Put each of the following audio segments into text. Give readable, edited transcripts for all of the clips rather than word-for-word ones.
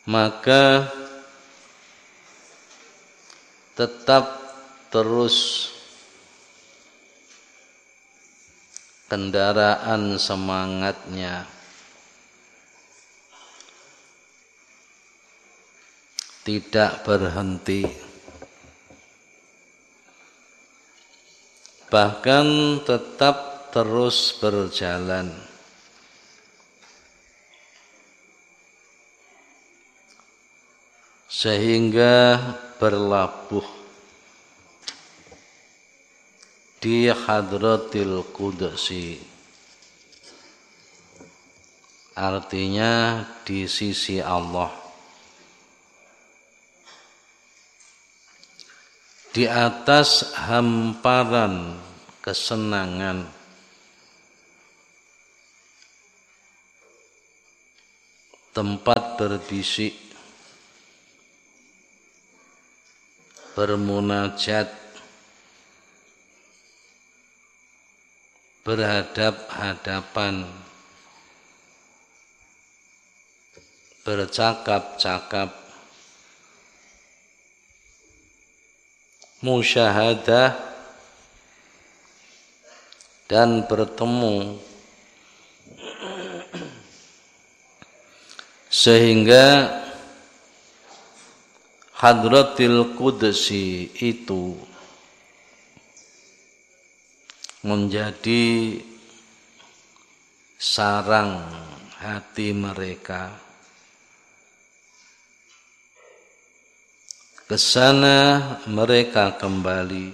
maka tetap terus kendaraan semangatnya tidak berhenti, bahkan tetap terus berjalan sehingga berlabuh di hadratil qudsi, artinya di sisi Allah, di atas hamparan kesenangan, tempat berbisik, bermunajat, berhadap-hadapan, bercakap-cakap, musyahadah, dan bertemu, sehingga hadratil qudsi itu menjadi sarang hati mereka. Ke sana mereka kembali,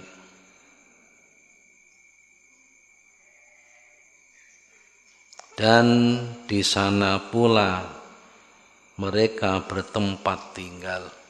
dan di sana pula mereka bertempat tinggal.